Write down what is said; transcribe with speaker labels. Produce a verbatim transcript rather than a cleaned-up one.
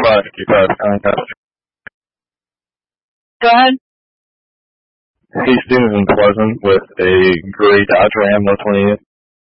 Speaker 1: five fifty-five contact.
Speaker 2: Go ahead.
Speaker 1: Hastings and Pleasant with a gray Dodge Ram, no twentieth.